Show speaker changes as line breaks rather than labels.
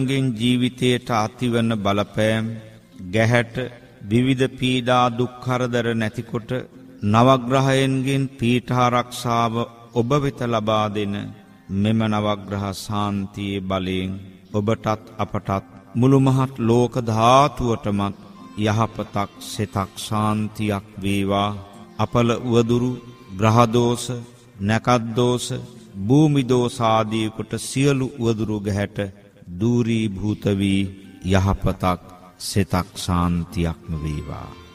ගෙන් ජීවිතයට ඇතිවන බලපෑම් ගැහැට විවිධ පීඩා දුක් කරදර නැතිකොට නවග්‍රහයන්ගෙන් පීඨාරක්ෂාව ඔබ වෙත ලබා දෙන මෙම නවග්‍රහ ශාන්තියේ බලයෙන් ඔබටත් අපටත් මුළු මහත් ලෝක ධාතුවටමත් යහපතක් සිතක් ශාන්තියක් වේවා. අපල උවදුරු ග්‍රහ දෝෂ නැකත් දෝෂ භූමි දෝෂ ආදී කොට සියලු උවදුරු ගැහැට දූරී භූත වී යහපතක් සිතක් ශාන්තියක්ම වේවා.